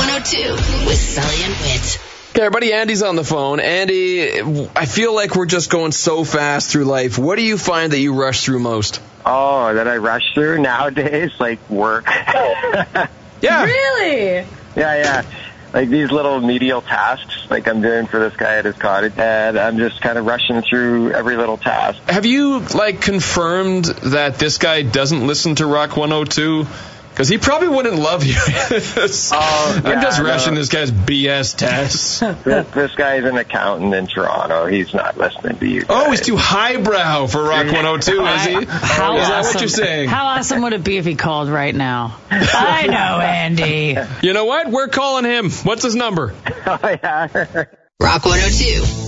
102 with Sully and Whit. Okay, everybody, Andy's on the phone. Andy, I feel like we're just going so fast through life. What do you find that you rush through most? Oh, that I rush through nowadays? Like work. Yeah. Really? Yeah. Like these little medial tasks like I'm doing for this guy at his cottage, and I'm just kind of rushing through every little task. Have you, confirmed that this guy doesn't listen to Rock 102? Because he probably wouldn't love you. I'm just rushing this guy's BS tests. This guy's an accountant in Toronto. He's not listening to you guys. Oh, he's too highbrow for Rock 102, is he? Is that what you're saying? How awesome would it be if he called right now? I know, Andy. You know what? We're calling him. What's his number? Oh, yeah. Rock 102.